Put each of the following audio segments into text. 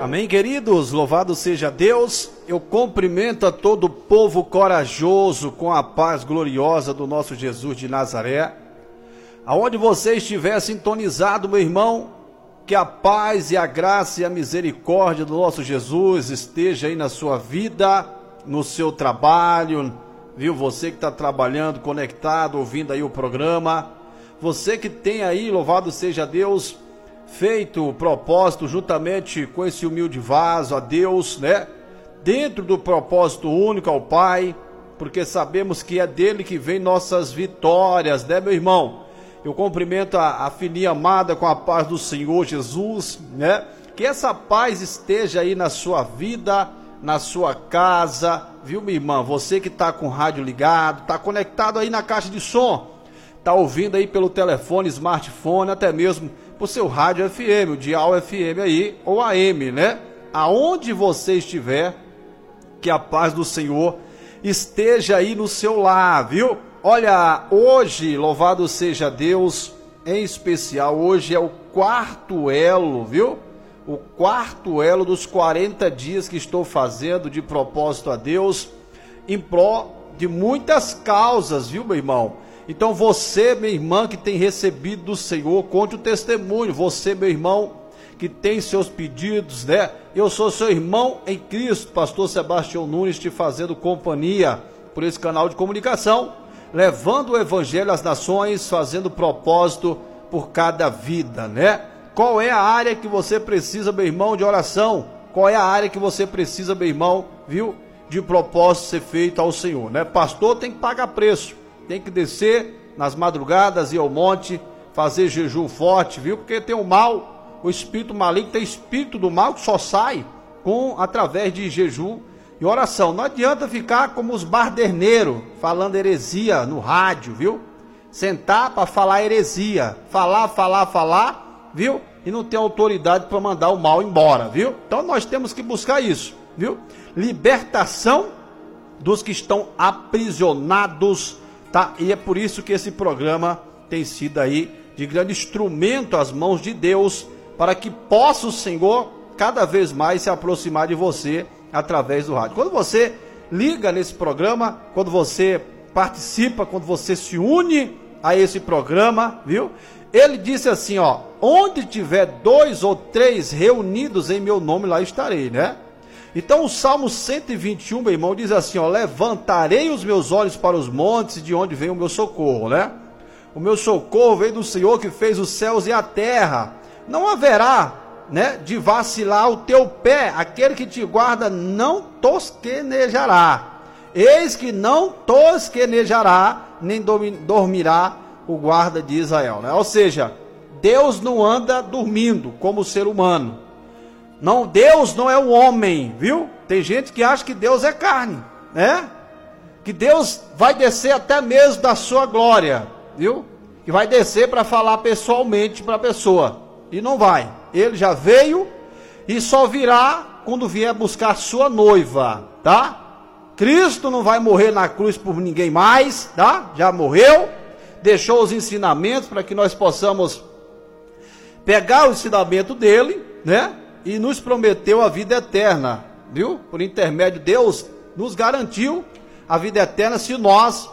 Amém, queridos? Louvado seja Deus. Eu cumprimento a todo o povo corajoso com a paz gloriosa do nosso Jesus de Nazaré. Aonde você estiver sintonizado, meu irmão, que a paz e a graça e a misericórdia do nosso Jesus esteja aí na sua vida, no seu trabalho, viu? Você que está trabalhando, conectado, ouvindo aí o programa. Você que tem aí, louvado seja Deus, feito o propósito juntamente com esse humilde vaso a Deus, né? Dentro do propósito único ao Pai, porque sabemos que é dele que vem nossas vitórias, né, meu irmão? Eu cumprimento a filhinha amada com a paz do Senhor Jesus, né? Que essa paz esteja aí na sua vida, na sua casa, viu, minha irmã? Você que está com o rádio ligado, está conectado aí na caixa de som, está ouvindo aí pelo telefone, smartphone, até mesmo por seu rádio FM, o dial FM aí, ou AM, né? Aonde você estiver, que a paz do Senhor esteja aí no seu lar, viu? Olha, hoje, louvado seja Deus, em especial, hoje é o quarto elo, viu? O quarto elo dos 40 dias que estou fazendo de propósito a Deus, em pró de muitas causas, viu, meu irmão? Então você, minha irmã, que tem recebido do Senhor, conte o testemunho. Você, meu irmão, que tem seus pedidos, né? Eu sou seu irmão em Cristo, pastor Sebastião Nunes, te fazendo companhia por esse canal de comunicação, levando o evangelho às nações, fazendo propósito por cada vida, né? Qual é a área que você precisa, meu irmão, de oração? Qual é a área que você precisa, meu irmão, viu? De propósito ser feito ao Senhor, né? Pastor tem que pagar preço. Tem que descer nas madrugadas e ao monte, fazer jejum forte, viu? Porque tem o mal, o espírito maligno, tem espírito do mal que só sai através de jejum e oração. Não adianta ficar como os barderneiros, falando heresia no rádio, viu? Sentar para falar heresia, falar, viu? E não ter autoridade para mandar o mal embora, viu? Então nós temos que buscar isso, viu? Libertação dos que estão aprisionados, tá? E é por isso que esse programa tem sido aí de grande instrumento às mãos de Deus, para que possa o Senhor cada vez mais se aproximar de você através do rádio. Quando você liga nesse programa, quando você participa, quando você se une a esse programa, viu? Ele disse assim, ó: onde tiver 2 ou 3 reunidos em meu nome, lá estarei, né? Então o Salmo 121, meu irmão, diz assim, ó: levantarei os meus olhos para os montes, de onde vem o meu socorro, né? O meu socorro vem do Senhor que fez os céus e a terra. Não haverá, né, de vacilar o teu pé, aquele que te guarda não tosquenejará. Eis que não tosquenejará, nem dormirá o guarda de Israel, né? Ou seja, Deus não anda dormindo como o ser humano. Não, Deus não é o homem, viu? Tem gente que acha que Deus é carne, né? Que Deus vai descer até mesmo da sua glória, viu? Que vai descer para falar pessoalmente para a pessoa. E não vai. Ele já veio e só virá quando vier buscar sua noiva, tá? Cristo não vai morrer na cruz por ninguém mais, tá? Já morreu, deixou os ensinamentos para que nós possamos pegar o ensinamento dele, né? E nos prometeu a vida eterna, viu? Por intermédio de Deus, nos garantiu a vida eterna se nós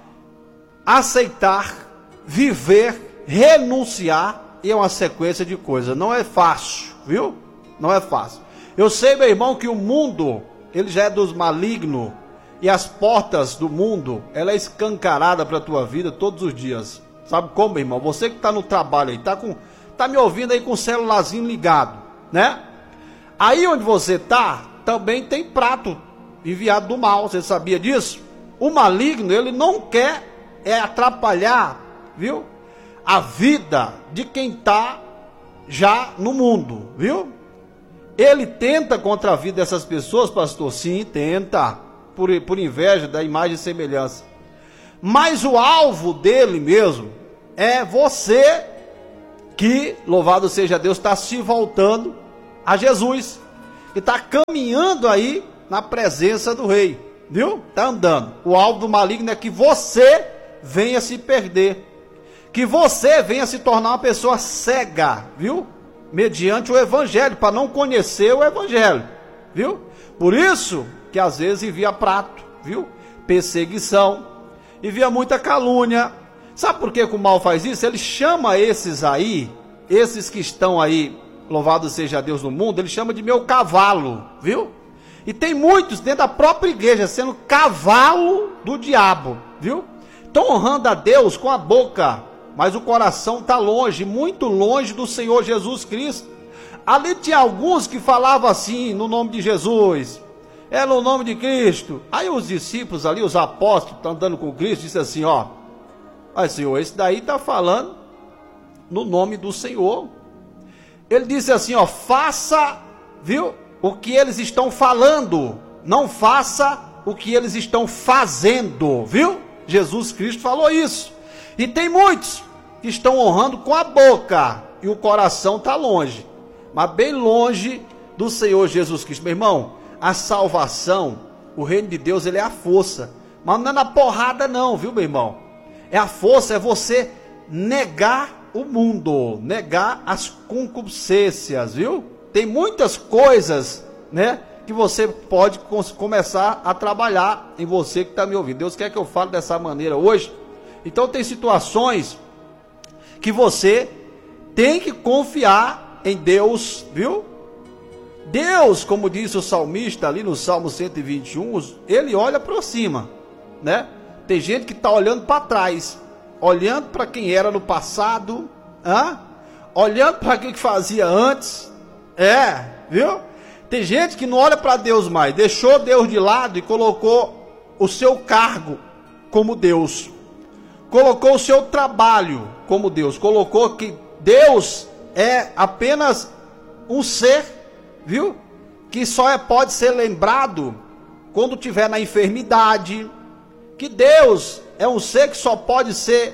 aceitar, viver, renunciar, e é uma sequência de coisas. Não é fácil, viu? Não é fácil. Eu sei, meu irmão, que o mundo, ele já é dos malignos, e as portas do mundo, ela é escancarada para a tua vida todos os dias. Sabe como, meu irmão? Você que está no trabalho aí, tá me ouvindo aí com o celularzinho ligado, né? Aí onde você tá, também tem prato enviado do mal. Você sabia disso? O maligno, ele não quer atrapalhar, viu? A vida de quem tá já no mundo, viu? Ele tenta contra a vida dessas pessoas, pastor? Sim, tenta, por inveja da imagem e semelhança. Mas o alvo dele mesmo é você que, louvado seja Deus, está se voltando a Jesus, e está caminhando aí na presença do rei, viu? Está andando. O alvo do maligno é que você venha se perder, que você venha se tornar uma pessoa cega, viu? mediante o evangelho, para não conhecer o evangelho, viu? Por isso que às vezes envia prato, viu? Perseguição, envia muita calúnia. Sabe por que o mal faz isso? Ele chama esses aí, esses que estão aí, louvado seja Deus no mundo, ele chama de meu cavalo, viu? E tem muitos dentro da própria igreja sendo cavalo do diabo, viu? Estão honrando a Deus com a boca, mas o coração está longe, muito longe do Senhor Jesus Cristo. Ali tinha alguns que falavam assim, no nome de Jesus, é no nome de Cristo. Aí os discípulos ali, os apóstolos que estão andando com Cristo, disse assim, ó, Senhor, esse daí está falando no nome do Senhor. Ele disse assim, ó, faça, viu, o que eles estão falando, não faça o que eles estão fazendo, viu? Jesus Cristo falou isso. E tem muitos que estão honrando com a boca e o coração está longe, mas bem longe do Senhor Jesus Cristo. Meu irmão, a salvação, o reino de Deus, ele é a força, mas não é na porrada não, viu, meu irmão? É a força, é você negar o mundo, negar as concupiscências, viu? Tem muitas coisas, né, que você pode começar a trabalhar em você que está me ouvindo. Deus quer que eu fale dessa maneira hoje. Então tem situações que você tem que confiar em Deus, viu? Deus, como diz o salmista ali no Salmo 121, ele olha para cima, né? Tem gente que está olhando para trás, olhando para quem era no passado, olhando para quem que fazia antes, viu? Tem gente que não olha para Deus mais, deixou Deus de lado e colocou o seu cargo como Deus, colocou o seu trabalho como Deus, colocou que Deus é apenas um ser, viu? Que só pode ser lembrado quando tiver na enfermidade, que Deus é um ser que só pode ser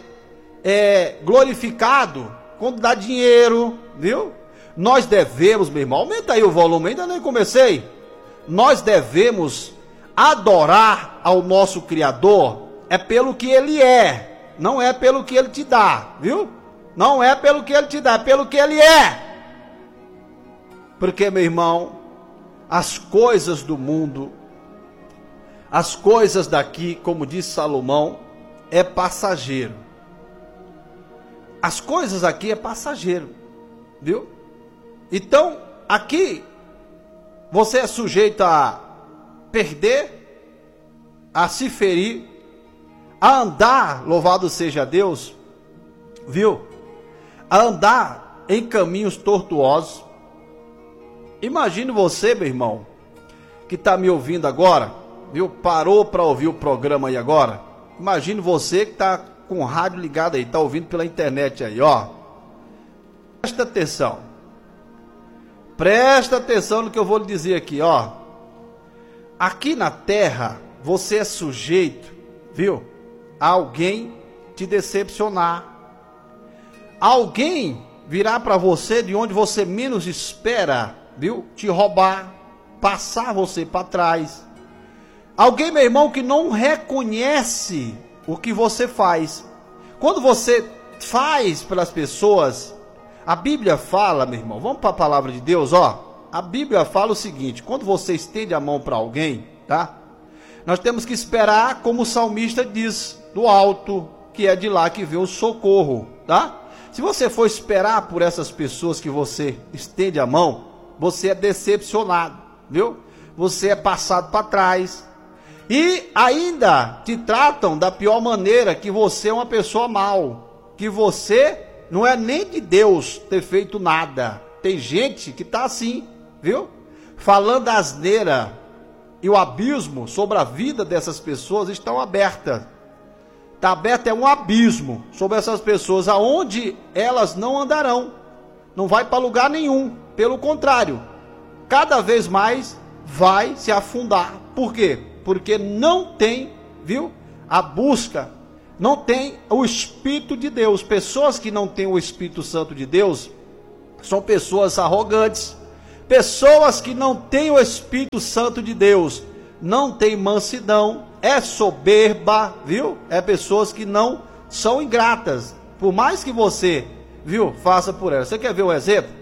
glorificado quando dá dinheiro, viu? Nós devemos, meu irmão, aumenta aí o volume, ainda nem comecei. Nós devemos adorar ao nosso Criador, é pelo que Ele é, não é pelo que Ele te dá, viu? Não é pelo que Ele te dá, é pelo que Ele é. Porque, meu irmão, as coisas do mundo, as coisas daqui, como disse Salomão, é passageiro. As coisas aqui é passageiro, viu? Então, aqui, você é sujeito a perder, a se ferir, a andar, louvado seja Deus, viu? A andar em caminhos tortuosos. Imagine você, meu irmão, que está me ouvindo agora, viu? Parou para ouvir o programa aí agora. Imagine você que está com o rádio ligado aí, está ouvindo pela internet aí, ó. Presta atenção. Presta atenção no que eu vou lhe dizer aqui, ó. Aqui na terra, você é sujeito, viu? A alguém te decepcionar. Alguém virá para você de onde você menos espera, viu? Te roubar, passar você para trás. Alguém, meu irmão, que não reconhece o que você faz. Quando você faz pelas pessoas, a Bíblia fala, meu irmão, vamos para a palavra de Deus, ó. A Bíblia fala o seguinte: quando você estende a mão para alguém, tá? Nós temos que esperar, como o salmista diz, do alto, que é de lá que vem o socorro, tá? Se você for esperar por essas pessoas que você estende a mão, você é decepcionado, viu? Você é passado para trás. E ainda te tratam da pior maneira, que você é uma pessoa mal, que você não é nem de Deus ter feito nada. Tem gente que está assim, viu? Falando asneira, e o abismo sobre a vida dessas pessoas estão abertas. Está aberto, é um abismo sobre essas pessoas, aonde elas não andarão, não vai para lugar nenhum, pelo contrário, cada vez mais vai se afundar. Por quê? Porque não tem, viu, a busca, não tem o Espírito de Deus. Pessoas que não têm o Espírito Santo de Deus são pessoas arrogantes. Pessoas que não têm o Espírito Santo de Deus não têm mansidão, é soberba, viu? É pessoas que não são ingratas, por mais que você, viu, faça por elas. Você quer ver um exemplo?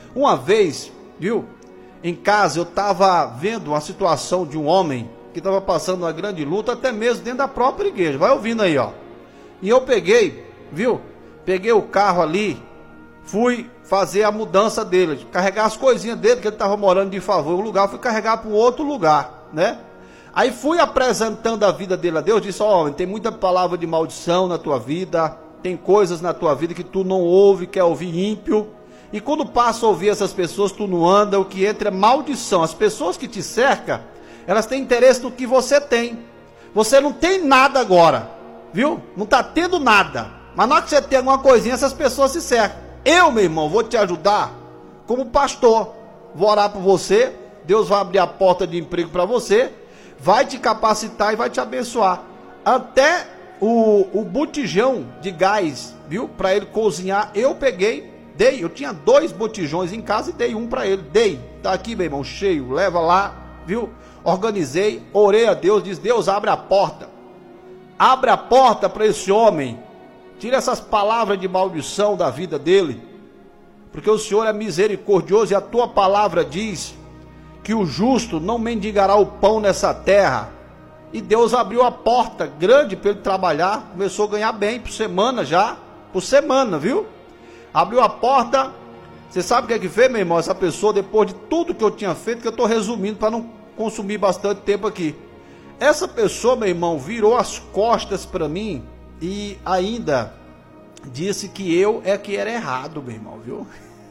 Uma vez, viu, em casa eu estava vendo uma situação de um homem que estava passando uma grande luta, até mesmo dentro da própria igreja. Vai ouvindo aí, ó. E eu peguei, viu, peguei o carro ali, fui fazer a mudança dele, carregar as coisinhas dele, que ele estava morando de favor um lugar, fui carregar para um outro lugar, né? Aí fui apresentando a vida dele a Deus, disse, ó, homem, tem muita palavra de maldição na tua vida, tem coisas na tua vida que tu não ouve, quer ouvir ímpio, e quando passa a ouvir essas pessoas, tu não anda, o que entra é maldição. As pessoas que te cercam, elas têm interesse no que você tem. Você não tem nada agora, viu? Não está tendo nada, mas na hora que você tem alguma coisinha, essas pessoas se cercam. Eu, meu irmão, vou te ajudar como pastor, vou orar por você, Deus vai abrir a porta de emprego para você, vai te capacitar e vai te abençoar. Até o botijão de gás, viu, para ele cozinhar, eu peguei, dei, eu tinha 2 botijões em casa e dei um para ele, tá aqui, meu irmão, cheio, leva lá, viu, organizei, orei a Deus, disse, Deus, abre a porta para esse homem, tira essas palavras de maldição da vida dele, porque o Senhor é misericordioso e a tua palavra diz que o justo não mendigará o pão nessa terra. E Deus abriu a porta grande para ele trabalhar, começou a ganhar bem, por semana, viu? Abriu a porta, você sabe o que fez, meu irmão? Essa pessoa, depois de tudo que eu tinha feito, que eu estou resumindo para não consumir bastante tempo aqui. Essa pessoa, meu irmão, virou as costas para mim e ainda disse que eu é que era errado, meu irmão, viu?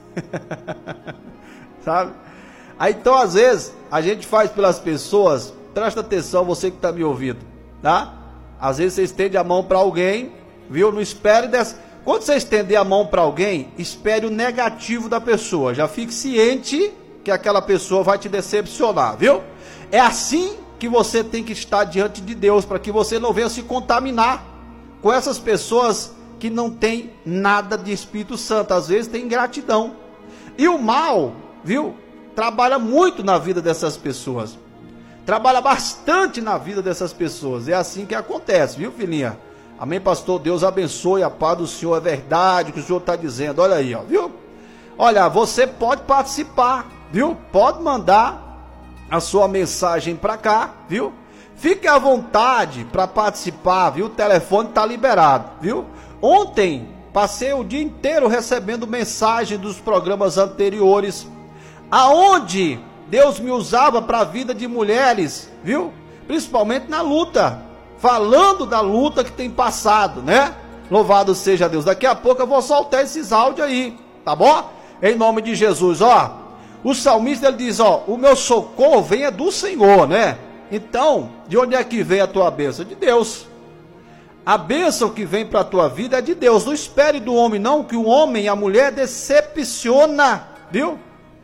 Sabe? Aí então, às vezes, a gente faz pelas pessoas, presta atenção, você que está me ouvindo, tá? Às vezes você estende a mão para alguém, viu? Não espere Quando você estender a mão para alguém, espere o negativo da pessoa. Já fique ciente que aquela pessoa vai te decepcionar, viu? É assim que você tem que estar diante de Deus, para que você não venha se contaminar com essas pessoas que não tem nada de Espírito Santo. Às vezes tem ingratidão. E o mal, viu, trabalha muito na vida dessas pessoas. Trabalha bastante na vida dessas pessoas. É assim que acontece, viu, filhinha? Amém, pastor? Deus abençoe, a paz do Senhor, é verdade o que o Senhor está dizendo. Olha aí, ó, viu? Olha, você pode participar, viu? Pode mandar a sua mensagem para cá, viu? Fique à vontade para participar, viu? O telefone está liberado, viu? Ontem passei o dia inteiro recebendo mensagem dos programas anteriores, aonde Deus me usava para a vida de mulheres, viu? Principalmente na luta, falando da luta que tem passado, né? Louvado seja Deus. Daqui a pouco eu vou soltar esses áudios aí, tá bom? Em nome de Jesus, ó. O salmista, ele diz, ó, o meu socorro vem do Senhor, né? Então, de onde é que vem a tua bênção? De Deus. A bênção que vem para a tua vida é de Deus. Não espere do homem não, que o homem e a mulher decepciona, viu?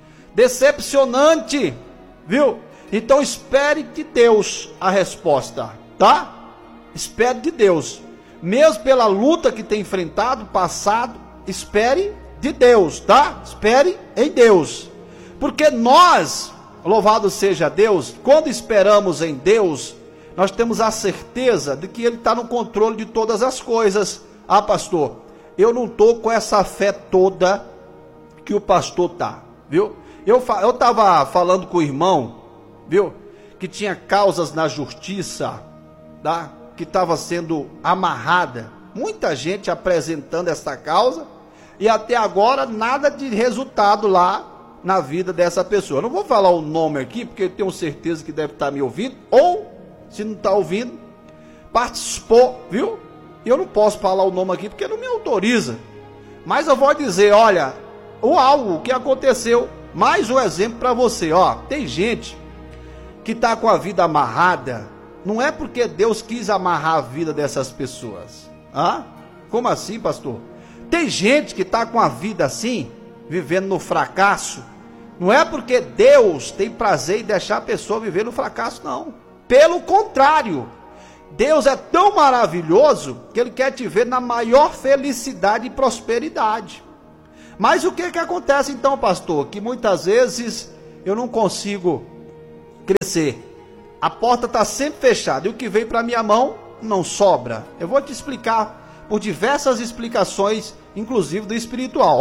Decepcionante, viu? Então espere de Deus a resposta, tá? Espere de Deus. Mesmo pela luta que tem enfrentado, passado, espere de Deus, tá? Espere em Deus. Porque nós, louvado seja Deus, quando esperamos em Deus, nós temos a certeza de que Ele está no controle de todas as coisas. Ah, pastor, eu não estou com essa fé toda que o pastor está, viu? Eu estava falando com o irmão, viu? Que tinha causas na justiça, tá? Que estava sendo amarrada. Muita gente apresentando essa causa e até agora nada de resultado lá na vida dessa pessoa. Eu não vou falar o nome aqui, porque eu tenho certeza que deve estar me ouvindo, ou, se não está ouvindo, participou, viu? E eu não posso falar o nome aqui, porque não me autoriza. Mas eu vou dizer, olha, o que aconteceu, mais um exemplo para você, ó. Tem gente que está com a vida amarrada, não é porque Deus quis amarrar a vida dessas pessoas. Ah? Como assim, pastor? Tem gente que está com a vida assim, vivendo no fracasso, não é porque Deus tem prazer em deixar a pessoa viver no fracasso, não. Pelo contrário, Deus é tão maravilhoso que Ele quer te ver na maior felicidade e prosperidade. Mas o que acontece então, pastor? Que muitas vezes eu não consigo crescer. A porta está sempre fechada e o que vem para minha mão não sobra. Eu vou te explicar por diversas explicações, inclusive do espiritual. Ó,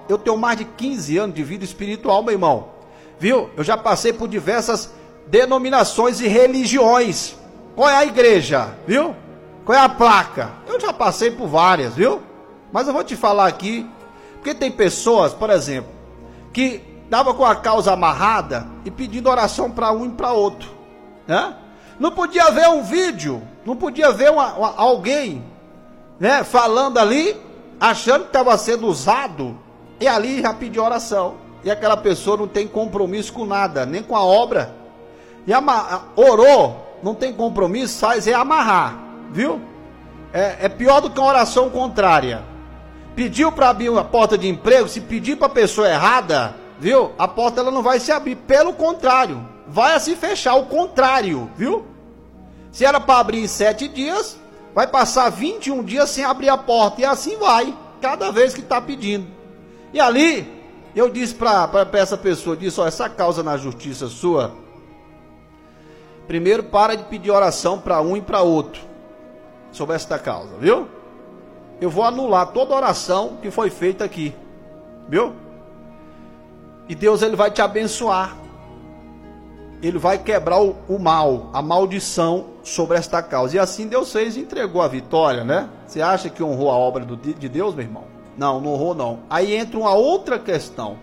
eu tenho mais de 15 anos de vida espiritual, meu irmão. Viu? Eu já passei por diversas denominações e religiões. Qual é a igreja? Viu? Qual é a placa? Eu já passei por várias, viu? Mas eu vou te falar aqui, porque tem pessoas, por exemplo, que dava com a causa amarrada e pedindo oração para um e para outro, né? Não podia ver um vídeo, não podia ver alguém, né, falando ali, achando que estava sendo usado, e ali já pediu oração. E aquela pessoa não tem compromisso com nada, nem com a obra. E orou, não tem compromisso, faz é amarrar, viu? É pior do que uma oração contrária. Pediu para abrir uma porta de emprego, se pedir para a pessoa errada, viu? A porta ela não vai se abrir, pelo contrário, vai se fechar, o contrário, viu? Se era para abrir em 7 dias, vai passar 21 dias sem abrir a porta, e assim vai, cada vez que está pedindo. E ali, eu disse para essa pessoa, disse, ó, essa causa na justiça sua, primeiro para de pedir oração para um e para outro, sobre esta causa, viu? Eu vou anular toda oração que foi feita aqui, viu? E Deus, ele vai te abençoar. Ele vai quebrar o mal, a maldição sobre esta causa. E assim Deus fez e entregou a vitória, né? Você acha que honrou a obra de Deus, meu irmão? Não, não honrou não. Aí entra uma outra questão.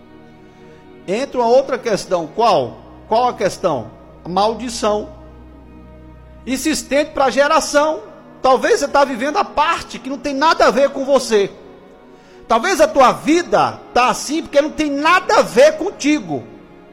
Qual? Qual a questão? A maldição. E se estende para a geração. Talvez você está vivendo a parte que não tem nada a ver com você. Talvez a tua vida está assim porque não tem nada a ver contigo.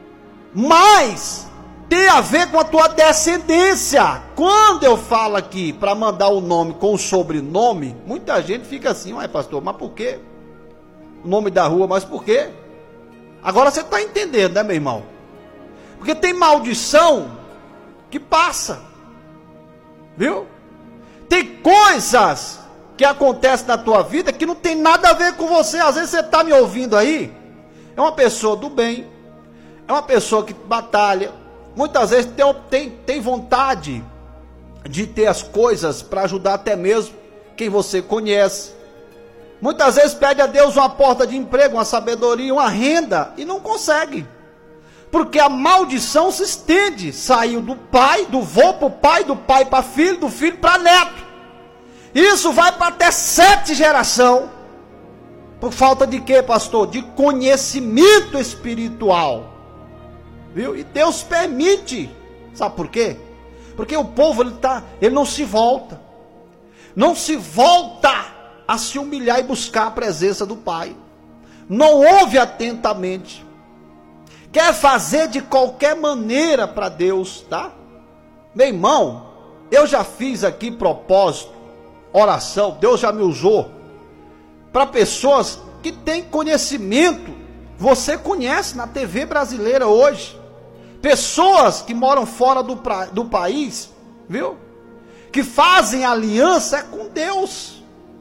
Mas tem a ver com a tua descendência. Quando eu falo aqui para mandar o nome com o sobrenome, muita gente fica assim, ué pastor, mas por quê? O nome da rua, mas por quê? Agora você está entendendo, né, meu irmão? Porque tem maldição que passa, viu? Tem coisas que acontecem na tua vida que não tem nada a ver com você. Às vezes você está me ouvindo aí, é uma pessoa do bem, é uma pessoa que batalha, muitas vezes tem vontade de ter as coisas para ajudar até mesmo quem você conhece. Muitas vezes pede a Deus uma porta de emprego, uma sabedoria, uma renda, e não consegue. Porque a maldição se estende, saiu do pai, do vô para o pai, do pai para filho, do filho para neto. Isso vai para até 7 gerações. Por falta de quê, pastor? De conhecimento espiritual. Viu? E Deus permite. Sabe por quê? Porque o povo ele não se volta. Não se volta a se humilhar e buscar a presença do Pai. Não ouve atentamente. Quer fazer de qualquer maneira para Deus, tá? Meu irmão, eu já fiz aqui propósito, oração, Deus já me usou para pessoas que têm conhecimento. Você conhece na TV brasileira hoje, pessoas que moram fora do país, viu? Que fazem aliança com Deus,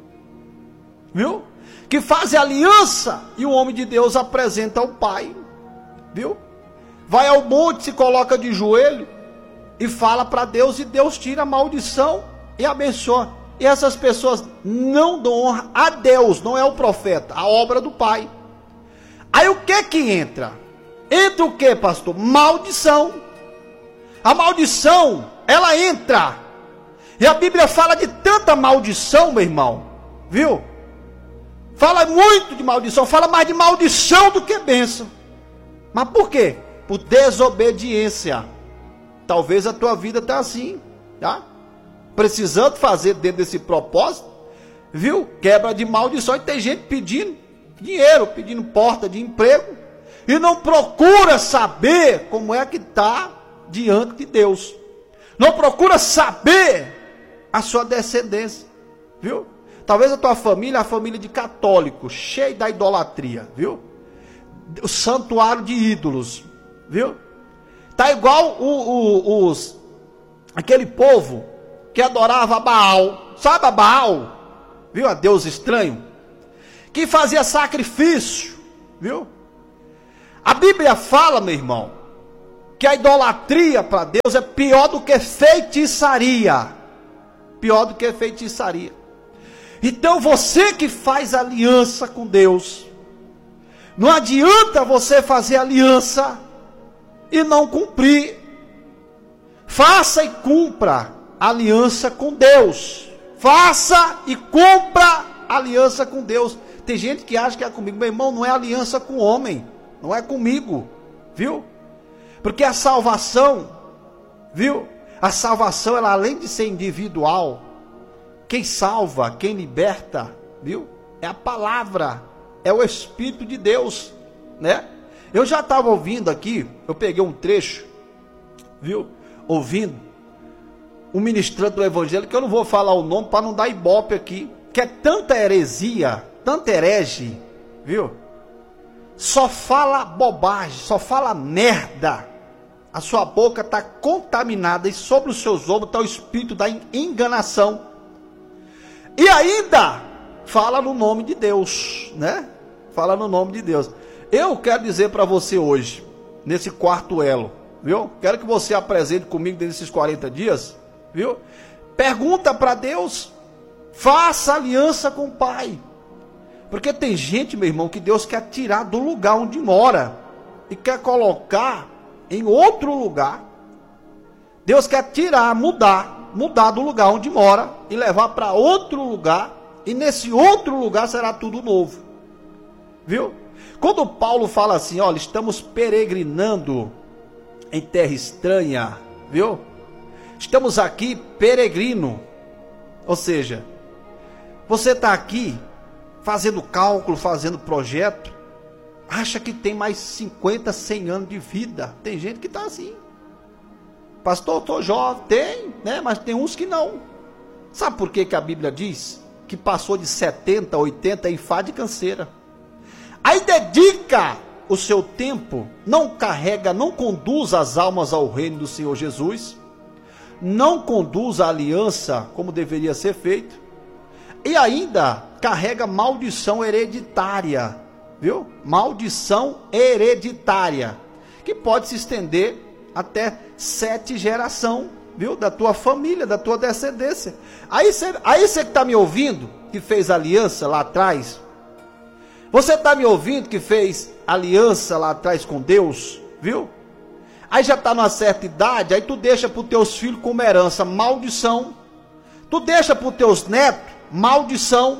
viu? Que fazem aliança e o homem de Deus apresenta ao Pai, viu? Vai ao monte, se coloca de joelho e fala para Deus, e Deus tira a maldição e abençoa. E essas pessoas não dão honra a Deus, não é o profeta, a obra do Pai. Aí o que entra? Entra o que, pastor? Maldição. A maldição, ela entra. E a Bíblia fala de tanta maldição, meu irmão, viu? Fala muito de maldição, fala mais de maldição do que bênção. Mas por quê? Por desobediência. Talvez a tua vida está assim, tá? Precisando fazer dentro desse propósito, viu? Quebra de maldição. E tem gente pedindo dinheiro, pedindo porta de emprego, e não procura saber como é que está diante de Deus. Não procura saber a sua descendência, viu? Talvez a tua família é a família de católicos, cheia da idolatria, viu? O santuário de ídolos, viu? Tá igual aquele povo que adorava Baal. Sabe a Baal? Viu? A Deus estranho. Que fazia sacrifício, viu? A Bíblia fala, meu irmão, que a idolatria para Deus é pior do que feitiçaria. Pior do que feitiçaria. Então você que faz aliança com Deus, Não adianta você fazer aliança e não cumprir. Faça e cumpra aliança com Deus. Faça e cumpra aliança com Deus. Tem gente que acha que é comigo. Meu irmão, não é aliança com o homem. Não é comigo. Viu? Porque a salvação, viu? A salvação, ela além de ser individual, quem salva, quem liberta, viu? É a palavra, é o Espírito de Deus, né? Eu já estava ouvindo aqui, eu peguei um trecho, viu? Ouvindo um ministrante do Evangelho, que eu não vou falar o nome para não dar ibope aqui, que é tanta heresia, tanta herege, viu? Só fala bobagem, só fala merda. A sua boca está contaminada e sobre os seus ombros está o espírito da enganação. E ainda fala no nome de Deus, né? Fala no nome de Deus. Eu quero dizer para você hoje, nesse quarto elo, viu? Quero que você apresente comigo nesses 40 dias, viu? Pergunta para Deus, faça aliança com o Pai. Porque tem gente, meu irmão, que Deus quer tirar do lugar onde mora e quer colocar em outro lugar. Deus quer tirar, mudar do lugar onde mora e levar para outro lugar, e nesse outro lugar será tudo novo. Viu? Quando Paulo fala assim, olha, estamos peregrinando em terra estranha, viu? Estamos aqui peregrino. Ou seja, você está aqui fazendo cálculo, fazendo projeto, acha que tem mais 50, 100 anos de vida. Tem gente que está assim. Pastor, eu estou jovem. Tem, né? Mas tem uns que não. Sabe por que a Bíblia diz que passou de 70, 80 em fase de canseira? Aí dedica o seu tempo, não carrega, não conduz as almas ao reino do Senhor Jesus, não conduz a aliança como deveria ser feito, e ainda carrega maldição hereditária, viu? Maldição hereditária, que pode se estender até 7 gerações, viu? Da tua família, da tua descendência. Aí você que está me ouvindo, que fez aliança lá atrás, você está me ouvindo que fez aliança lá atrás com Deus, viu? Aí já está numa certa idade, aí tu deixa para os teus filhos como herança maldição, tu deixa para os teus netos maldição,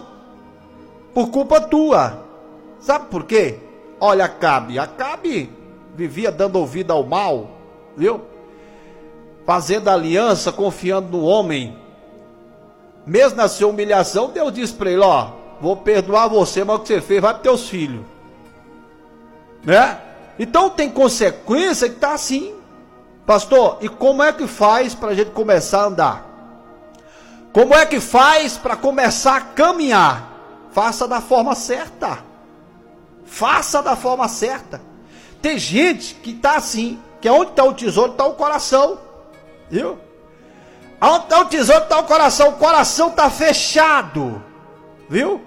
por culpa tua. Sabe por quê? Olha Acabe vivia dando ouvido ao mal, viu? Fazendo aliança, confiando no homem. Mesmo na sua humilhação, Deus disse para ele, ó, vou perdoar você, mas o que você fez vai para teus filhos, né? Então tem consequência que está assim. Pastor, e como é que faz para a gente começar a andar? Como é que faz para começar a caminhar? Faça da forma certa. Faça da forma certa. Tem gente que está assim, que onde está o tesouro está o coração, viu? Onde está o tesouro está o coração está fechado, viu?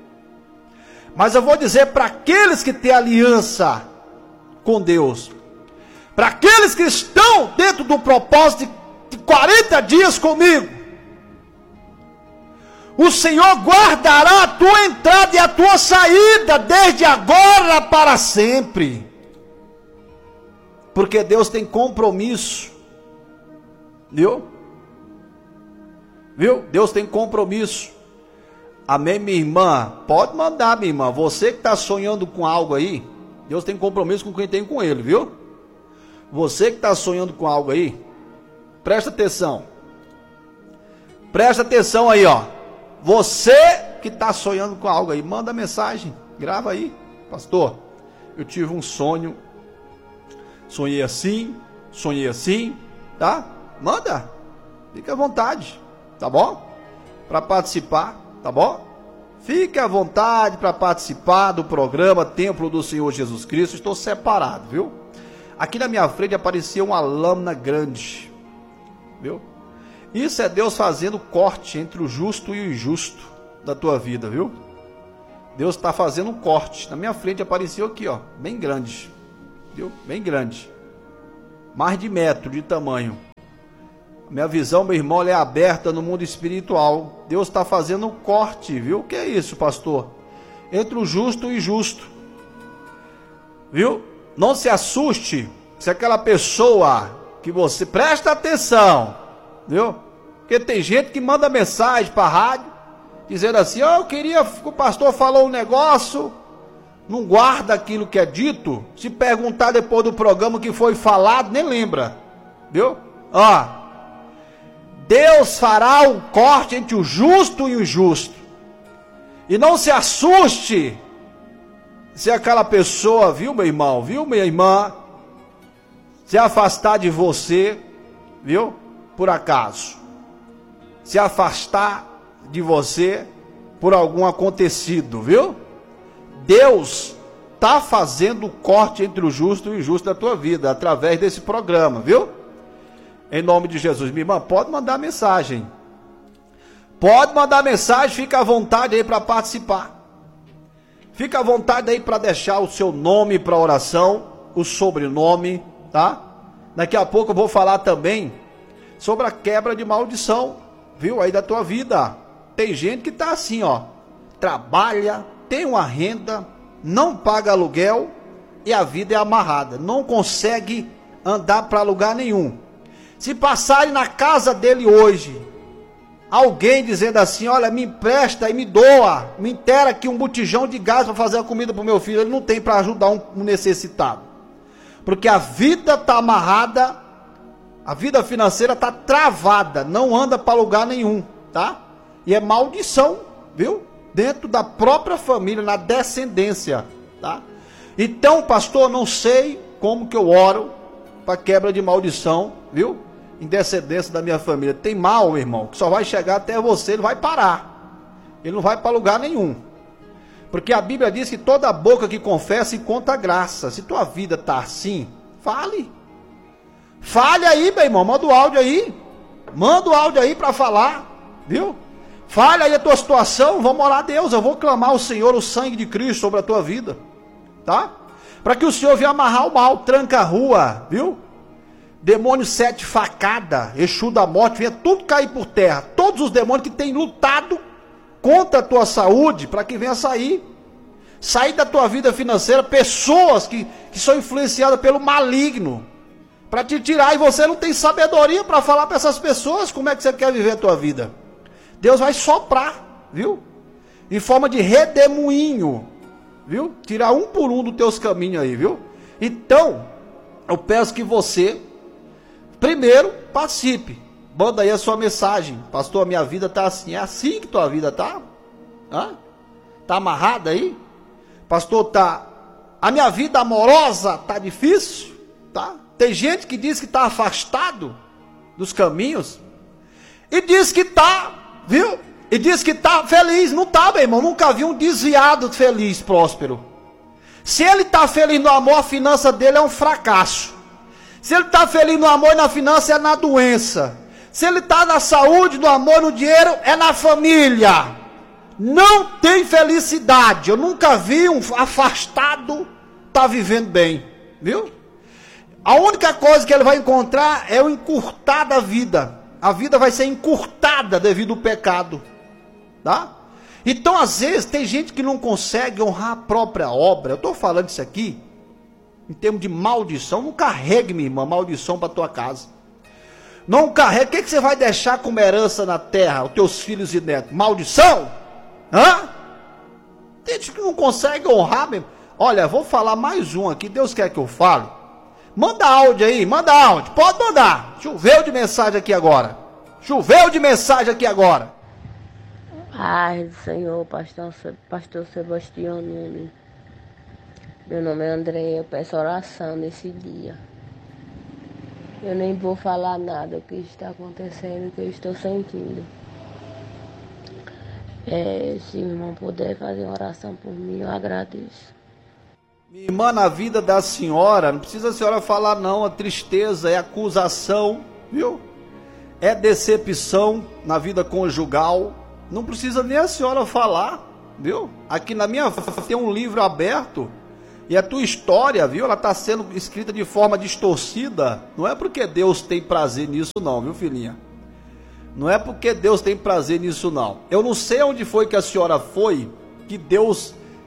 Mas eu vou dizer para aqueles que têm aliança com Deus, para aqueles que estão dentro do propósito de 40 dias comigo, o Senhor guardará a tua entrada e a tua saída, desde agora para sempre, porque Deus tem compromisso, viu? Deus tem compromisso. Amém, minha irmã? Pode mandar, minha irmã. Você que está sonhando com algo aí, Deus tem compromisso com quem tem com ele, viu? Você que está sonhando com algo aí, presta atenção. Presta atenção aí, ó. Você que está sonhando com algo aí, manda mensagem, grava aí. Pastor, eu tive um sonho, sonhei assim, tá? Manda, fica à vontade, tá bom? Para participar, tá bom? Fique à vontade para participar do programa Templo do Senhor Jesus Cristo. Estou separado, viu? Aqui na minha frente apareceu uma lâmina grande, viu? Isso é Deus fazendo corte entre o justo e o injusto da tua vida, viu? Deus está fazendo um corte. Na minha frente apareceu aqui, ó, bem grande, viu? Bem grande, mais de 1 metro de tamanho. Minha visão, meu irmão, ela é aberta no mundo espiritual. Deus está fazendo um corte, viu? O que é isso, pastor? Entre o justo e o injusto. viu? Não se assuste se aquela pessoa que você presta atenção, viu? Porque tem gente que manda mensagem para a rádio dizendo assim: eu queria que o pastor falou um negócio, não guarda aquilo que é dito. Se perguntar depois do programa o que foi falado, nem lembra, viu? Deus fará um corte entre o justo e o injusto. E não se assuste se aquela pessoa, viu, meu irmão, viu, minha irmã, se afastar de você, viu, por acaso. Se afastar de você por algum acontecido, viu? Deus está fazendo o corte entre o justo e o injusto da tua vida, através desse programa, viu? Em nome de Jesus. Minha irmã, pode mandar mensagem. Pode mandar mensagem, fica à vontade aí para participar. Fica à vontade aí para deixar o seu nome para oração, o sobrenome, tá? Daqui a pouco eu vou falar também sobre a quebra de maldição, viu? Aí da tua vida. Tem gente que tá assim, ó. Trabalha, tem uma renda, não paga aluguel e a vida é amarrada. Não consegue andar para lugar nenhum. Se passarem na casa dele hoje, alguém dizendo assim: olha, me empresta e me doa, me inteira aqui um botijão de gás para fazer a comida para o meu filho, ele não tem para ajudar um necessitado. Porque a vida está amarrada, a vida financeira está travada, não anda para lugar nenhum, tá? E é maldição, viu? Dentro da própria família, na descendência, tá? Então, pastor, não sei como que eu oro para quebra de maldição, viu? Em descendência da minha família. Tem mal, meu irmão, que só vai chegar até você, ele vai parar. Ele não vai para lugar nenhum. Porque a Bíblia diz que toda boca que confessa encontra graça. Se tua vida está assim, fale. Fale aí, meu irmão, manda o áudio aí. Manda o áudio aí para falar, viu? Fale aí a tua situação, vamos orar a Deus. Eu vou clamar ao Senhor o sangue de Cristo sobre a tua vida, tá? Para que o Senhor venha amarrar o mal, tranca a rua, viu? Demônio 7 facada, Exu da morte, venha tudo cair por terra. Todos os demônios que têm lutado contra a tua saúde, para que venha sair da tua vida financeira, pessoas que são influenciadas pelo maligno, para te tirar, e você não tem sabedoria para falar para essas pessoas como é que você quer viver a tua vida. Deus vai soprar, viu? Em forma de redemoinho, viu? Tirar um por um dos teus caminhos aí, viu? Então, eu peço que você primeiro participe. Manda aí a sua mensagem. Pastor, a minha vida está assim. É assim que tua vida está? Está amarrada aí? Pastor, a minha vida amorosa está difícil? Tá? Tem gente que diz que está afastado dos caminhos. E diz que está, viu? E diz que está feliz. Não está, meu irmão. Nunca vi um desviado feliz, próspero. Se ele está feliz no amor, a finança dele é um fracasso. Se ele está feliz no amor e na finança, é na doença. Se ele está na saúde, no amor, no dinheiro, é na família. Não tem felicidade. Eu nunca vi um afastado tá vivendo bem, viu? A única coisa que ele vai encontrar é o encurtar da vida. A vida vai ser encurtada devido ao pecado, tá? Então, às vezes, tem gente que não consegue honrar a própria obra. Eu estou falando isso aqui em termos de maldição. Não carregue, minha irmã, maldição para tua casa. Não carregue. O que você vai deixar como herança na terra, os teus filhos e netos? Maldição? Tem gente que não consegue honrar mesmo. Olha, vou falar mais um aqui. Deus quer que eu fale. Manda áudio aí, manda áudio. Pode mandar. Choveu de mensagem aqui agora. Choveu de mensagem aqui agora. Paz do Senhor, pastor Sebastião Nunes. Meu nome é André, eu peço oração nesse dia. Eu nem vou falar nada do que está acontecendo, o que eu estou sentindo. Se o irmão puder fazer uma oração por mim, eu agradeço. Minha irmã, na vida da senhora, não precisa a senhora falar não, a tristeza é acusação, viu? É decepção na vida conjugal. Não precisa nem a senhora falar, viu? Aqui na minha tem um livro aberto e a tua história, viu? Ela está sendo escrita de forma distorcida. Não é porque Deus tem prazer nisso não, viu, filhinha? Não é porque Deus tem prazer nisso não. Eu não sei onde foi que a senhora foi, que Deus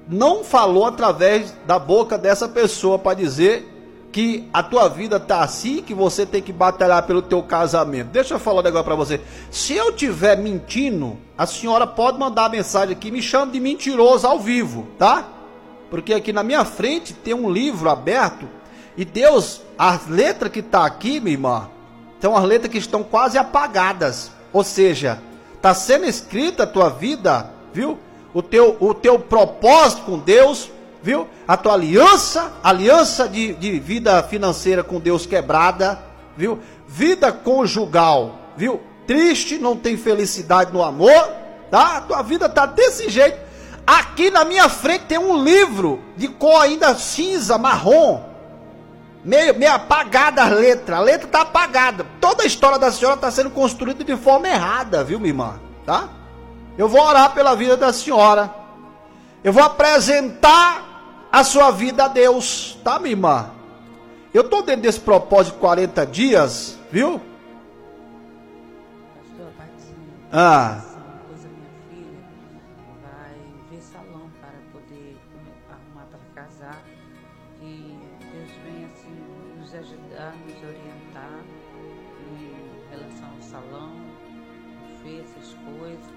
não falou através da boca dessa pessoa para dizer que a tua vida tá assim, que você tem que batalhar pelo teu casamento. Deixa eu falar um negócio para você. Se eu estiver mentindo, a senhora pode mandar a mensagem aqui, me chama de mentiroso ao vivo, tá? Porque aqui na minha frente tem um livro aberto e Deus, as letras que tá aqui, minha irmã, são as letras que estão quase apagadas. Ou seja, tá sendo escrita a tua vida, viu? O teu propósito com Deus, viu? A tua aliança de vida financeira com Deus quebrada, viu? Vida conjugal, viu? Triste, não tem felicidade no amor, tá? A tua vida tá desse jeito. Aqui na minha frente tem um livro de cor ainda cinza, marrom, meio apagada a letra tá apagada. Toda a história da senhora tá sendo construída de forma errada, viu, minha irmã? Tá? Eu vou orar pela vida da senhora. Eu vou apresentar a sua vida a Deus, tá, minha irmã? Eu tô dentro desse propósito de 40 dias, viu? Pastor, Ah. minha filha vai ver salão para poder arrumar para casar. E Deus vem assim nos ajudar, nos orientar em relação ao salão, ver essas coisas.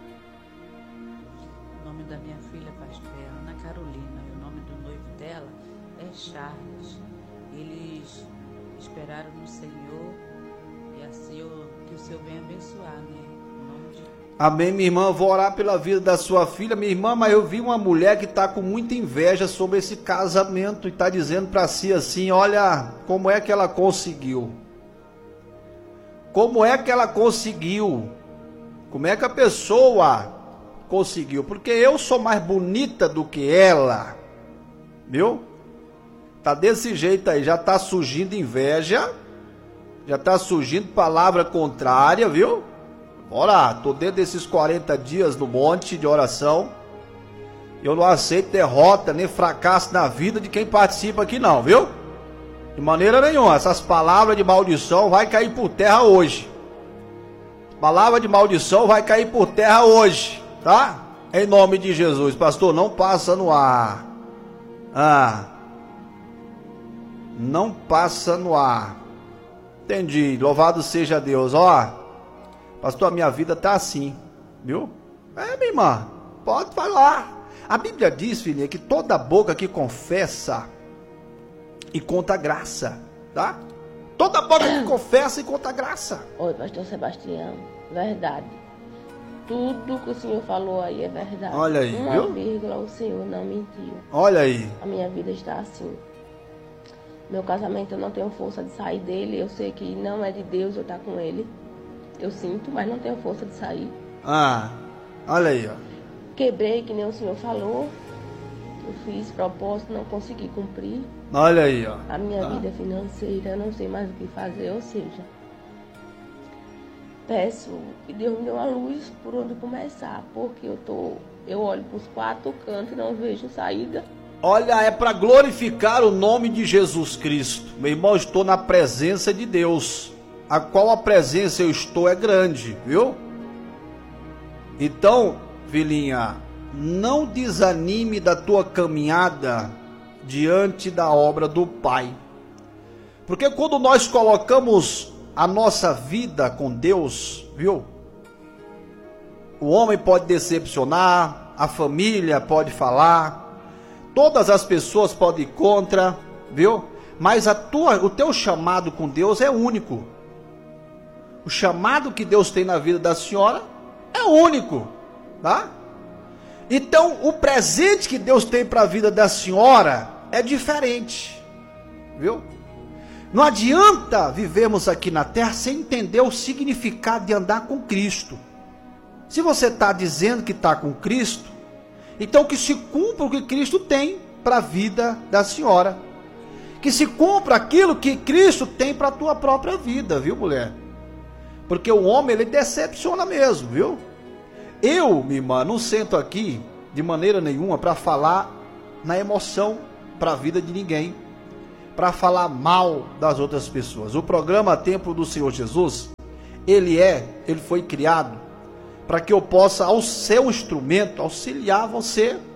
O nome da minha filha, pastor, é Ana Carolina. E o nome do noivo dela é Charles. Eles esperaram no Senhor e assim que o Senhor venha abençoar, né? Em nome de Amém, minha irmã. Eu vou orar pela vida da sua filha, minha irmã. Mas eu vi uma mulher que está com muita inveja sobre esse casamento e está dizendo para si assim: olha, como é que ela conseguiu? Como é que ela conseguiu? Como é que a pessoa conseguiu? Porque eu sou mais bonita do que ela, viu? Tá desse jeito aí, já tá surgindo inveja, já tá surgindo palavra contrária, viu? Ora, tô dentro desses 40 dias no monte de oração. Eu não aceito derrota nem fracasso na vida de quem participa aqui não, viu? De maneira nenhuma. Essas palavras de maldição vai cair por terra hoje. Palavra de maldição vai cair por terra hoje, tá? Em nome de Jesus. Pastor, não passa no ar. Não passa no ar. Entendi. Louvado seja Deus. Ó, pastor, a minha vida tá assim, viu? Minha irmã, pode falar. A Bíblia diz, filhinha, que toda boca que confessa e conta graça, tá? Toda boca que confessa e conta graça. Oi, pastor Sebastião, verdade. Tudo que o senhor falou aí é verdade. Olha aí, uma viu? vírgula o senhor não mentiu. Olha aí. A minha vida está assim. Meu casamento, eu não tenho força de sair dele. Eu sei que não é de Deus eu estar com ele. Eu sinto, mas não tenho força de sair. Olha aí, ó. Quebrei, que nem o senhor falou. Eu fiz propósito, não consegui cumprir. Olha aí, ó. A minha vida financeira, eu não sei mais o que fazer. Ou seja, peço que Deus me dê uma luz por onde começar. Porque eu olho para os 4 cantos e não vejo saída. Olha, é para glorificar o nome de Jesus Cristo. Meu irmão, estou na presença de Deus. A qual a presença eu estou é grande, viu? Então, filhinha, não desanime da tua caminhada diante da obra do Pai. Porque quando nós colocamos a nossa vida com Deus, viu? O homem pode decepcionar, a família pode falar, todas as pessoas podem ir contra, viu? Mas o teu chamado com Deus é único. O chamado que Deus tem na vida da senhora é único, tá? Então, o presente que Deus tem para a vida da senhora é diferente, viu? Não adianta vivermos aqui na terra sem entender o significado de andar com Cristo. Se você está dizendo que está com Cristo, então que se cumpra o que Cristo tem para a vida da senhora. Que se cumpra aquilo que Cristo tem para a tua própria vida, viu, mulher? Porque o homem, ele decepciona mesmo, viu? Eu, minha irmã, não sento aqui de maneira nenhuma para falar na emoção para a vida de ninguém, para falar mal das outras pessoas. O programa Templo do Senhor Jesus, ele foi criado para que eu possa, ao ser um instrumento, auxiliar você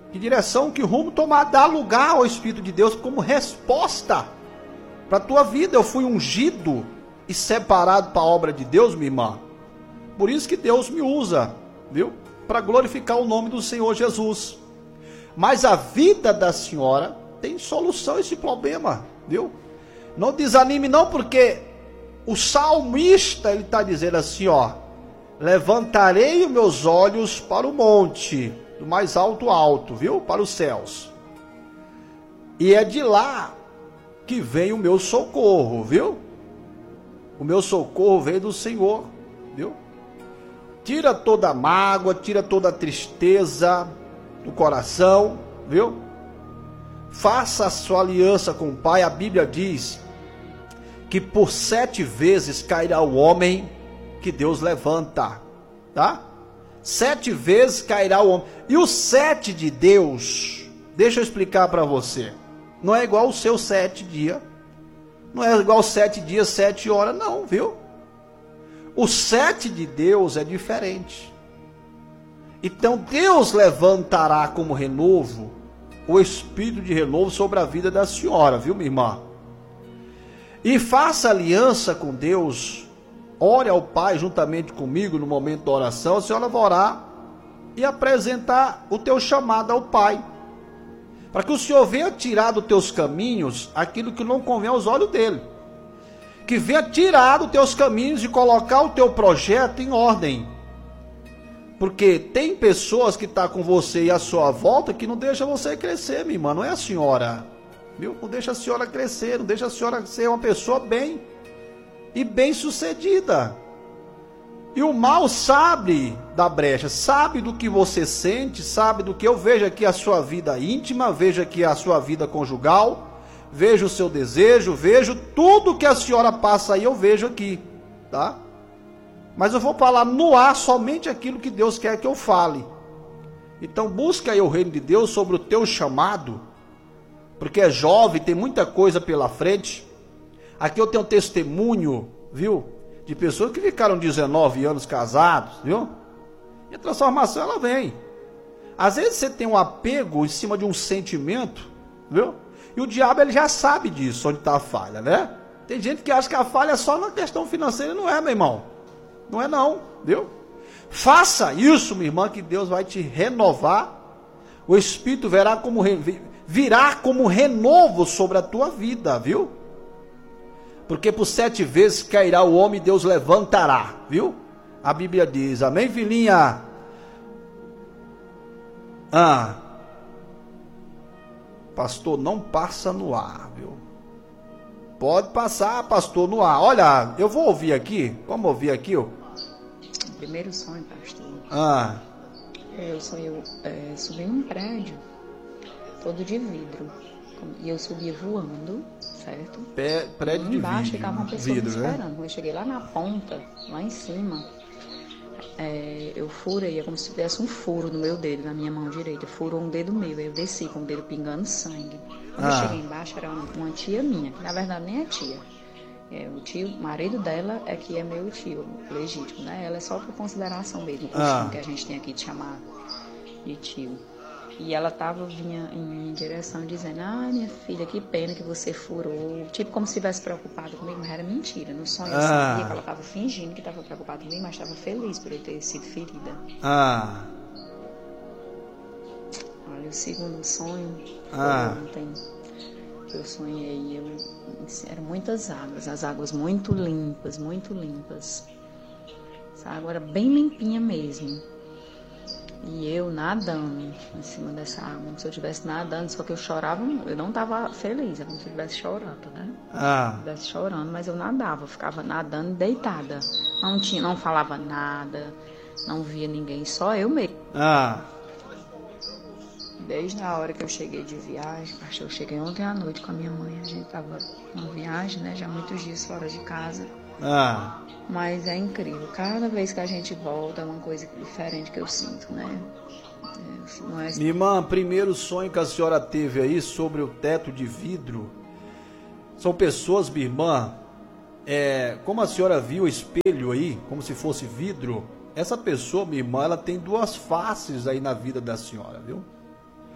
Que direção, que rumo tomar? Dá lugar ao Espírito de Deus como resposta para a tua vida. Eu fui ungido e separado para a obra de Deus, minha irmã. Por isso que Deus me usa, viu? Para glorificar o nome do Senhor Jesus. Mas a vida da senhora tem solução a esse problema, viu? Não desanime não, porque o salmista, ele está dizendo assim, ó: levantarei os meus olhos para o monte, do mais alto, viu? Para os céus. E é de lá que vem o meu socorro, viu? O meu socorro vem do Senhor, viu? Tira toda a mágoa, tira toda a tristeza do coração, viu? Faça a sua aliança com o Pai. A Bíblia diz que por 7 vezes cairá o homem que Deus levanta, tá? 7 vezes cairá o homem. E o 7 de Deus, deixa eu explicar para você, não é igual o seu 7 dias, não é igual 7 dias, 7 horas, não, viu? O 7 de Deus é diferente. Então Deus levantará como renovo o espírito de renovo sobre a vida da senhora, viu, minha irmã? E faça aliança com Deus. Ore ao Pai juntamente comigo no momento da oração. A senhora vai orar e apresentar o teu chamado ao Pai, para que o Senhor venha tirar dos teus caminhos aquilo que não convém aos olhos dele, que venha tirar dos teus caminhos e colocar o teu projeto em ordem. Porque tem pessoas que estão com você e à sua volta que não deixa você crescer, minha irmã. Não é a senhora, viu? Não deixa a senhora crescer, não deixa a senhora ser uma pessoa bem e bem sucedida. E o mal sabe da brecha, sabe do que você sente, sabe do que eu vejo aqui a sua vida íntima, vejo aqui a sua vida conjugal, vejo o seu desejo, vejo tudo que a senhora passa aí, eu vejo aqui, tá? Mas eu vou falar no ar somente aquilo que Deus quer que eu fale. Então busca aí o reino de Deus sobre o teu chamado, porque é jovem, tem muita coisa pela frente. Aqui eu tenho um testemunho, viu? De pessoas que ficaram 19 anos casados, viu? E a transformação, ela vem. Às vezes você tem um apego em cima de um sentimento, viu? E o diabo, ele já sabe disso, onde está a falha, né? Tem gente que acha que a falha é só na questão financeira. Não é, meu irmão. Não é não, viu? Faça isso, minha irmã, que Deus vai te renovar. O Espírito virá como renovo sobre a tua vida, viu? Porque por 7 vezes cairá o homem e Deus levantará, viu? A Bíblia diz, amém, filhinha? Pastor, não passa no ar, viu? Pode passar, pastor, no ar. Olha, eu vou ouvir aqui, vamos ouvir aqui, ó. O primeiro sonho, pastor. Eu sonhei subir num prédio todo de vidro. E eu subia voando, certo? Prédio de vidro. Embaixo ficava uma pessoa vidro, me esperando. né? Quando eu cheguei lá na ponta, lá em cima, eu furei, é como se tivesse um furo no meu dedo, na minha mão direita. Furou um dedo meu, eu desci com o dedo pingando sangue. Quando eu cheguei embaixo, era uma tia minha, que na verdade nem é tia. O marido dela é que é meu tio legítimo, né? Ela é só por consideração mesmo, o costume que a gente tem aqui de chamar de tio. E ela vinha em minha direção dizendo, minha filha, que pena que você furou. Tipo como se estivesse preocupado comigo, mas era mentira. No sonho eu sabia que ela estava fingindo que estava preocupada comigo, mas estava feliz por eu ter sido ferida. Olha, o segundo sonho foi ontem. Eu sonhei, eram muitas águas, as águas muito limpas, muito limpas. Essa água era bem limpinha mesmo. E eu nadando em cima dessa água, como se eu estivesse nadando, só que eu chorava, eu não estava feliz, é como se eu estivesse chorando, né? Estivesse chorando, mas eu nadava, eu ficava nadando deitada. Não falava nada, não via ninguém, só eu mesmo. Desde a hora que eu cheguei de viagem, eu cheguei ontem à noite com a minha mãe, a gente estava numa viagem, né? Já muitos dias fora de casa. Mas é incrível, cada vez que a gente volta é uma coisa diferente que eu sinto, né? Não é... Minha irmã, primeiro sonho que a senhora teve aí sobre o teto de vidro, são pessoas, minha irmã, como a senhora viu o espelho aí, como se fosse vidro, essa pessoa, minha irmã, ela tem 2 faces aí na vida da senhora, viu?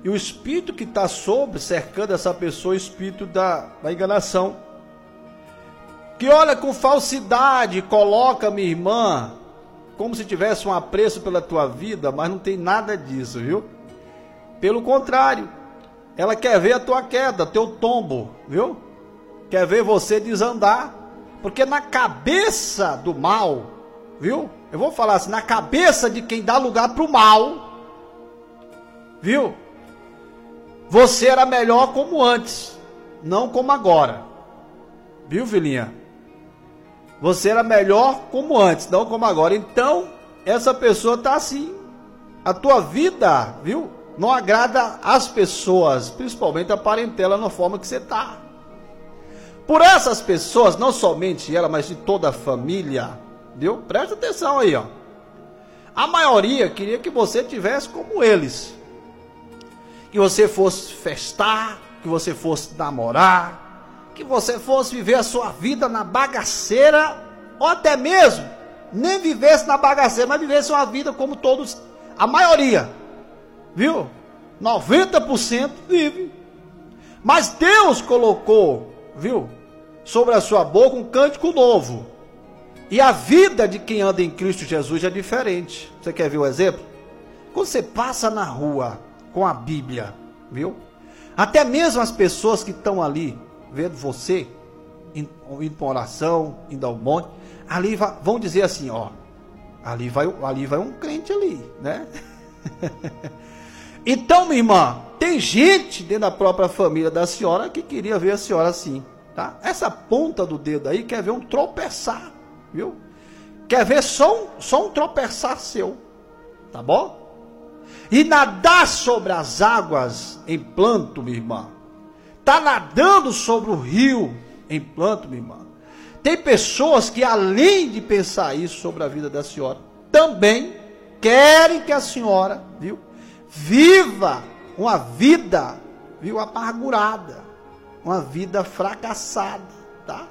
E o espírito que está cercando essa pessoa, o espírito da enganação. Que olha com falsidade, coloca minha irmã, como se tivesse um apreço pela tua vida, mas não tem nada disso, viu? Pelo contrário, ela quer ver a tua queda, teu tombo, viu? Quer ver você desandar, porque na cabeça do mal, viu? Eu vou falar assim, na cabeça de quem dá lugar para o mal, viu? Você era melhor como antes, não como agora, viu, filhinha? Você era melhor como antes, não como agora. Então, essa pessoa está assim. A tua vida, viu? Não agrada às pessoas, principalmente a parentela, na forma que você está. Por essas pessoas, não somente ela, mas de toda a família, viu? Presta atenção aí, ó. A maioria queria que você tivesse como eles. Que você fosse festar, que você fosse namorar, que você fosse viver a sua vida na bagaceira, ou até mesmo, nem vivesse na bagaceira, mas vivesse uma vida como todos, a maioria, viu? 90% vive. Mas Deus colocou, viu, sobre a sua boca um cântico novo. E a vida de quem anda em Cristo Jesus é diferente. Você quer ver o exemplo? Quando você passa na rua com a Bíblia, viu? Até mesmo as pessoas que estão ali, vendo você, indo para oração, indo ao monte, ali vão dizer assim, ó, ali vai um crente ali, né? Então, minha irmã, tem gente dentro da própria família da senhora que queria ver a senhora assim, tá? Essa ponta do dedo aí quer ver um tropeçar, viu? Quer ver só um tropeçar seu, tá bom? E nadar sobre as águas em planto, minha irmã. Está nadando sobre o rio em planto, minha irmã. Tem pessoas que, além de pensar isso sobre a vida da senhora, também querem que a senhora, viu, viva uma vida, viu, amargurada, uma vida fracassada, tá?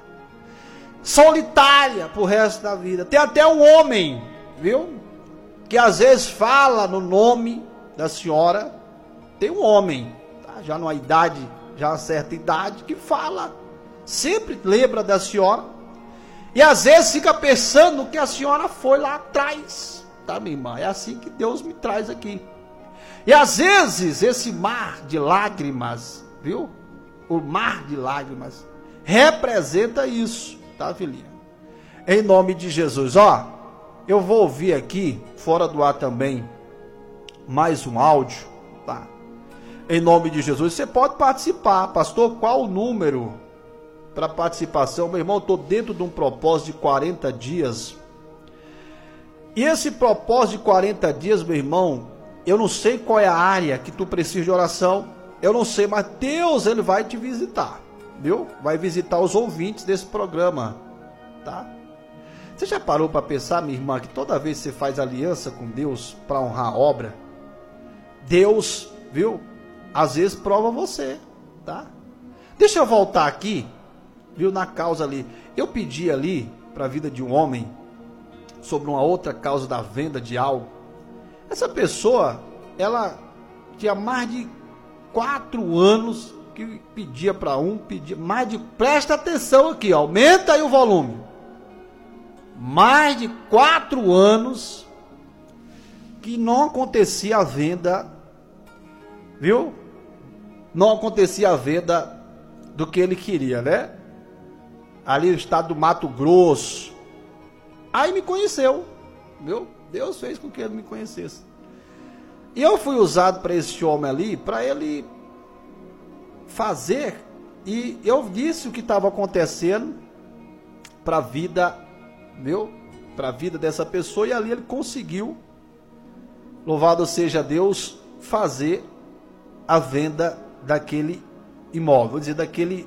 Solitária pro resto da vida. Tem até um homem, viu, que às vezes fala no nome da senhora. Tem um homem, tá? Já numa idade, já uma certa idade, que fala, sempre lembra da senhora, e às vezes fica pensando no que a senhora foi lá atrás, tá, minha irmã? É assim que Deus me traz aqui. E às vezes esse mar de lágrimas, viu? O mar de lágrimas representa isso, tá, filhinha? Em nome de Jesus, ó, eu vou ouvir aqui, fora do ar também, mais um áudio, tá? Em nome de Jesus, você pode participar. Pastor, qual o número para participação? Meu irmão, eu estou dentro de um propósito de 40 dias. E esse propósito de 40 dias, meu irmão, eu não sei qual é a área que tu precisa de oração. Eu não sei, mas Deus, Ele vai te visitar, viu? Vai visitar os ouvintes desse programa, tá? Você já parou para pensar, minha irmã, que toda vez que você faz aliança com Deus para honrar a obra, Deus, viu, às vezes prova você, tá? Deixa eu voltar aqui, viu, na causa ali. Eu pedi ali para a vida de um homem sobre uma outra causa da venda de algo. Essa pessoa, ela tinha mais de 4 anos que pedia para mais de, presta atenção aqui, aumenta aí o volume. Mais de 4 anos que não acontecia a venda, viu? Não acontecia a venda do que ele queria, né? Ali no estado do Mato Grosso. Aí me conheceu, viu? Deus fez com que ele me conhecesse. E eu fui usado para esse homem ali, para ele fazer, e eu disse o que estava acontecendo para a vida, viu? Para a vida dessa pessoa, e ali ele conseguiu, louvado seja Deus, fazer a venda daquele imóvel, vou dizer,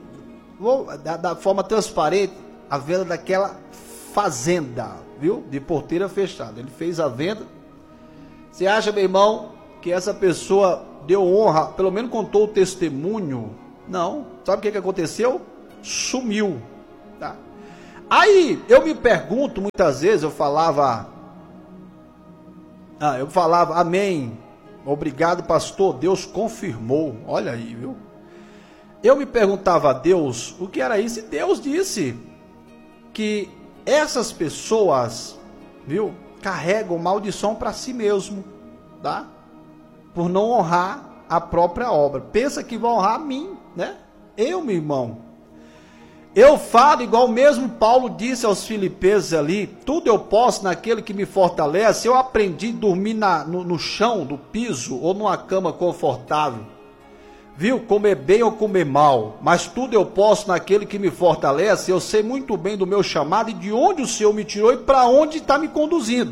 da forma transparente, a venda daquela fazenda, viu? De porteira fechada. Ele fez a venda. Você acha, meu irmão, que essa pessoa deu honra, pelo menos contou o testemunho? Não. Sabe o que aconteceu? Sumiu, tá? Aí, eu me pergunto, muitas vezes, eu falava amém, Obrigado, pastor. Deus confirmou. Olha aí, viu? Eu me perguntava a Deus o que era isso, e Deus disse que essas pessoas, viu, carregam maldição para si mesmo, tá? Por não honrar a própria obra. Pensa que vão honrar a mim, né? Eu, meu irmão. Eu falo igual mesmo Paulo disse aos filipenses ali, tudo eu posso naquele que me fortalece. Eu aprendi a dormir no chão, do piso, ou numa cama confortável. Viu? Comer bem ou comer mal, mas tudo eu posso naquele que me fortalece. Eu sei muito bem do meu chamado e de onde o Senhor me tirou e para onde está me conduzindo.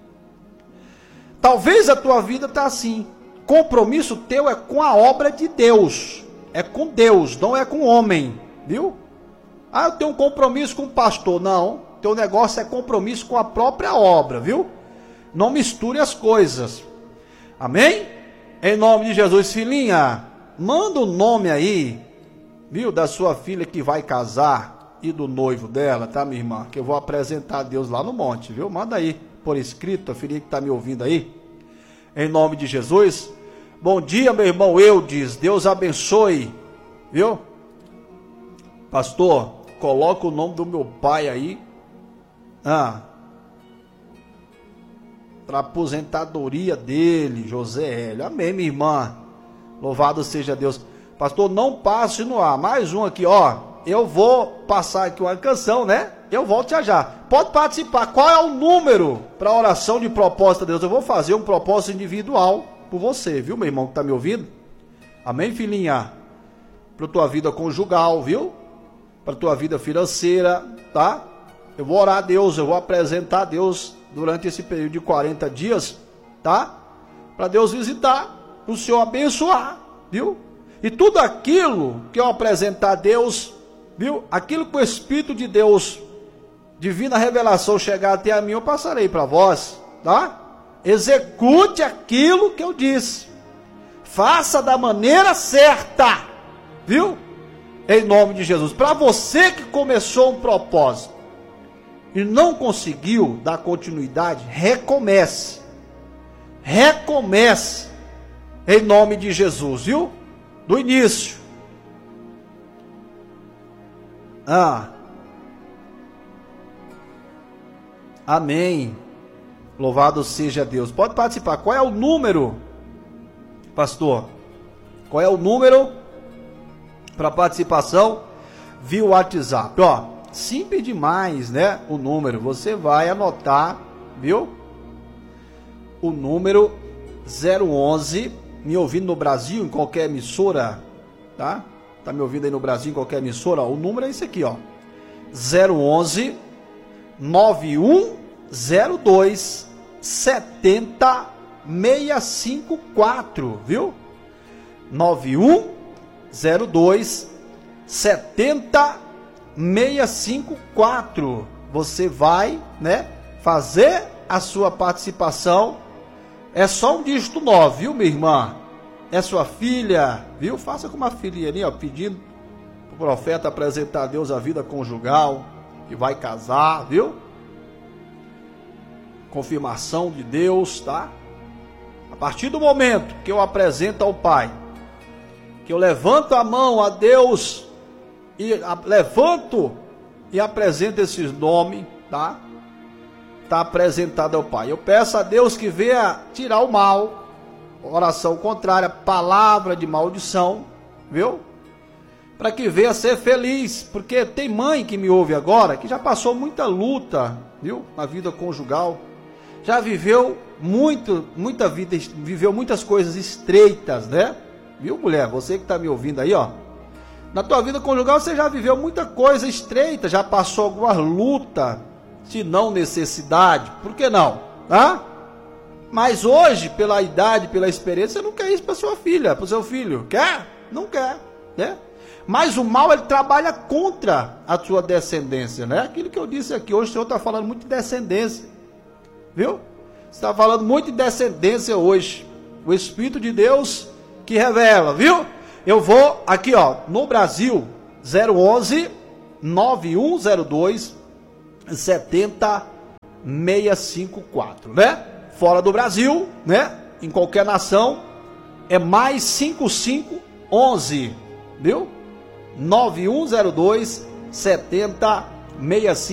Talvez a tua vida está assim. Compromisso teu é com a obra de Deus. É com Deus, não é com o homem. Viu? Ah, eu tenho um compromisso com o pastor. Não, teu negócio é compromisso com a própria obra, viu? Não misture as coisas. Amém? Em nome de Jesus, filhinha, manda o nome aí, viu, da sua filha que vai casar e do noivo dela, tá, minha irmã? Que eu vou apresentar a Deus lá no monte, viu? Manda aí, por escrito, a filhinha que tá me ouvindo aí. Em nome de Jesus. Bom dia, meu irmão Eudes, Deus abençoe, viu? Pastor, coloca o nome do meu pai aí, para aposentadoria dele, José Hélio. Amém, minha irmã. Louvado seja Deus. Pastor, não passe no ar. Mais um aqui, ó. Eu vou passar aqui uma canção, né? Eu volto já. Pode participar. Qual é o número para oração de propósito a Deus? Eu vou fazer um propósito individual por você, viu, meu irmão que tá me ouvindo? Amém, filhinha? Para tua vida conjugal, viu? Para tua vida financeira, tá? Eu vou orar a Deus, eu vou apresentar a Deus durante esse período de 40 dias, tá? Para Deus visitar, o Senhor abençoar, viu? E tudo aquilo que eu apresentar a Deus, viu? Aquilo que o Espírito de Deus, divina revelação, chegar até a mim, eu passarei para vós, tá? Execute aquilo que eu disse. Faça da maneira certa, viu? Em nome de Jesus. Para você que começou um propósito e não conseguiu dar continuidade, recomece. Recomece. Em nome de Jesus, viu? Do início. Amém. Louvado seja Deus. Pode participar. Qual é o número, pastor? Qual é o número para participação via WhatsApp? Ó, simples demais, né? O número. Você vai anotar, viu? O número 011, me ouvindo no Brasil, em qualquer emissora, tá? Tá me ouvindo aí no Brasil, em qualquer emissora? Ó, o número é esse aqui, ó. 011 9102 70654, viu? 9102 70654. Você vai, né, fazer a sua participação. É só um dígito 9, viu, minha irmã? É sua filha, viu? Faça como a filhinha ali, ó, pedindo pro profeta apresentar a Deus a vida conjugal, que vai casar, viu? Confirmação de Deus, tá? A partir do momento que eu apresento ao Pai, que eu levanto a mão a Deus e levanto e apresento esses nomes, tá? Está apresentado ao Pai. Eu peço a Deus que venha tirar o mal, oração contrária, palavra de maldição, viu? Para que venha ser feliz, porque tem mãe que me ouve agora, que já passou muita luta, viu? Na vida conjugal, já viveu muita vida, viveu muitas coisas estreitas, né? Viu, mulher? Você que está me ouvindo aí, ó. Na tua vida conjugal você já viveu muita coisa estreita, já passou alguma luta, se não necessidade, por que não? Tá? Mas hoje, pela idade, pela experiência, você não quer isso para sua filha, para o seu filho. Quer? Não quer, né? Mas o mal, ele trabalha contra a sua descendência, né? Aquilo que eu disse aqui, hoje o Senhor está falando muito de descendência, viu? Você está falando muito de descendência hoje. O Espírito de Deus que revela, viu? Eu vou aqui, ó, no Brasil, 011 9102 70654, né? Fora do Brasil, né? em qualquer nação, é mais 5511, viu? 9102 7065.